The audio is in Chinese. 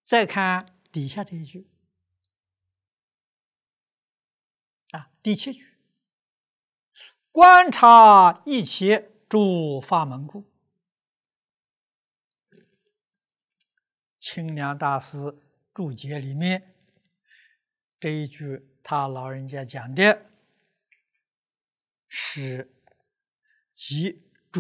再看底下这一句第7句，观察一切诸法门故。清凉大师注解里面这一句，他老人家讲的是即